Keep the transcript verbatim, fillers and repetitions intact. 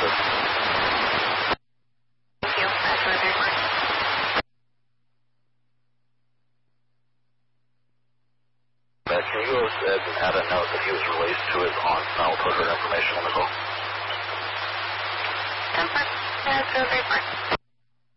Texas. Thank you. That's what they're for. Uh, can you go ahead and add a note that he was released to his aunt, and I'll put her information on the call? ten four. That's what they're for.